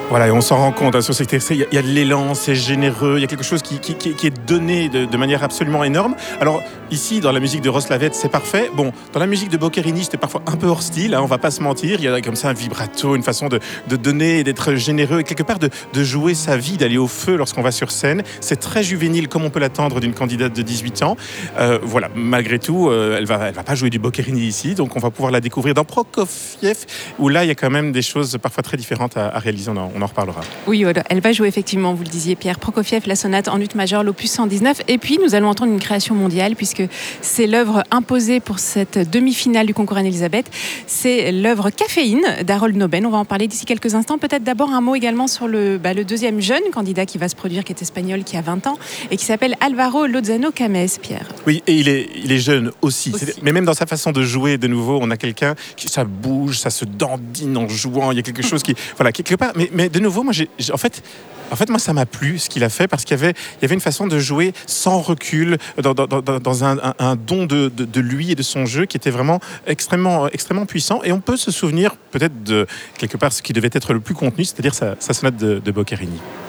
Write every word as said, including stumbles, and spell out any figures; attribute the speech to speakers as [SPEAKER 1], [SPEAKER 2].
[SPEAKER 1] Voilà, et on s'en rend compte, hein, sur cet extrait, il y, a- il y a de l'élan, c'est généreux, il y a quelque chose qui, qui- qui- qui est donné de, de manière absolument énorme. Alors ici, dans la musique de Ross Lavette, c'est parfait. Bon, dans la musique de Boccherini, c'était parfois un peu hors style, hein, on va pas se mentir. Il y a comme ça un vibrato, une façon de, de donner et d'être généreux, et quelque part de, de jouer sa vie, d'aller au feu lorsqu'on va sur scène. C'est très juvénile, comme on peut l'attendre d'une candidate de dix-huit ans. Euh, voilà, malgré tout, euh, elle va, elle va pas jouer du Boccherini ici, donc on va pouvoir la découvrir dans Prokofiev, où là, il y a quand même des choses parfois très différentes à, à réaliser. On en, on en reparlera.
[SPEAKER 2] Oui, voilà. Elle va jouer effectivement, vous le disiez Pierre, Prokofiev, la sonate en ut majeur, l'opus cent dix-neuf. Et puis nous allons entendre une création mondiale puisque c'est l'œuvre imposée pour cette demi-finale du concours Anne-Elisabeth. C'est l'œuvre Caféine d'Harold Noben. On va en parler d'ici quelques instants. Peut-être d'abord un mot également sur le, bah, le deuxième jeune candidat qui va se produire, qui est espagnol, qui a vingt ans et qui s'appelle Alvaro Lozano Cames, Pierre.
[SPEAKER 1] Oui, et il est, il est jeune aussi.
[SPEAKER 2] Aussi.
[SPEAKER 1] C'est- Mais même dans sa façon de jouer, de nouveau, on a quelqu'un qui ça bouge, ça se dandine en jouant. Il y a quelque chose qui, voilà, quelque part. Mais, mais de nouveau, moi, j'ai, j'ai- en fait. En fait, moi, ça m'a plu ce qu'il a fait parce qu'il y avait, il y avait une façon de jouer sans recul, dans, dans, dans, dans un, un, un don de, de, de lui et de son jeu qui était vraiment extrêmement, extrêmement puissant. Et on peut se souvenir peut-être de quelque part ce qui devait être le plus contenu, c'est-à-dire sa, sa sonate de, de Boccherini.